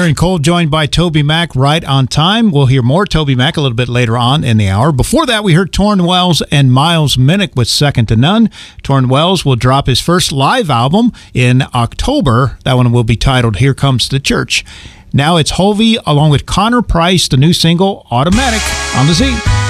Aaron Cole joined by Toby Mac right on time. We'll hear more Toby Mac a little bit later on in the hour. Before that, we heard Torrin Wells and Miles Minnick with Second to None. Torrin Wells will drop his first live album in October. That one will be titled Here Comes the Church. Now it's Hovey along with Connor Price, the new single Automatic on the Z.